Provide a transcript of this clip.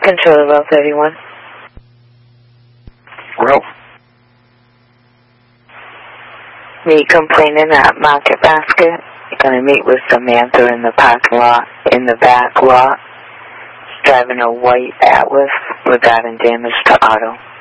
Controller Well 31. Well, Me complaining at Market Basket. You're going to meet with Samantha in the parking lot, in the back lot, driving a white Atlas regarding damage to auto.